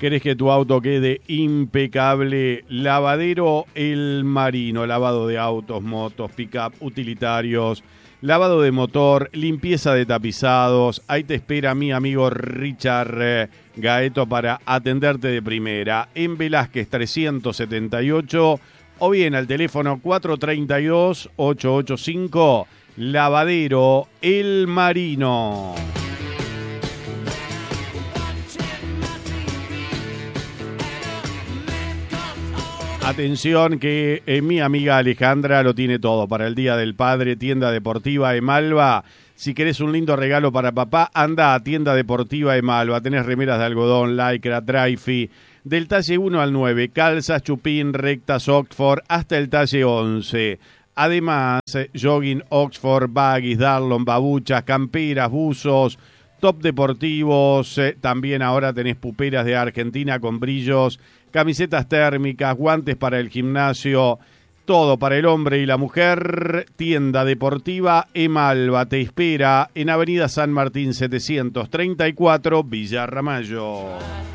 ¿Querés que tu auto quede impecable? Lavadero El Marino, lavado de autos, motos, pick-up, utilitarios, lavado de motor, limpieza de tapizados. Ahí te espera mi amigo Richard Gaeto para atenderte de primera. En Velázquez 378 o bien al teléfono 432-885, Lavadero El Marino. Atención que mi amiga Alejandra lo tiene todo para el Día del Padre, tienda deportiva Emalva. Si querés un lindo regalo para papá, anda a tienda deportiva Emalva. Tenés remeras de algodón, lycra, dry-fit, del talle 1 al 9, calzas, chupín, rectas, Oxford, hasta el talle 11. Además, jogging, Oxford, baggies, darlon, babuchas, camperas, buzos, top deportivos. También ahora tenés puperas de Argentina con brillos, camisetas térmicas, guantes para el gimnasio, todo para el hombre y la mujer. Tienda deportiva Emalva te espera en Avenida San Martín 734, Villa Ramallo.